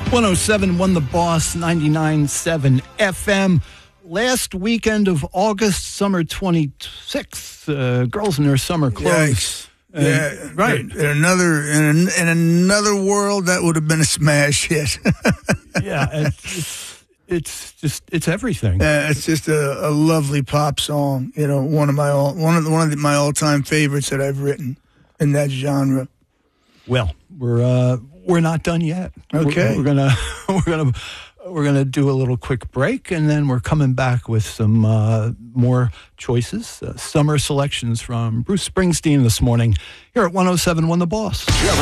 107.1 The Boss, 99.7 FM. Last weekend of August, summer 26th, girls in their summer clothes. Yeah, right. In another world, that would have been a smash hit. Yeah, it's everything. It's just a lovely pop song. You know, one of my all-time favorites that I've written in that genre. Well, we're not done yet. Okay, we're gonna do a little quick break, and then we're coming back with some more choices, summer selections from Bruce Springsteen this morning here at 107.1 The Boss.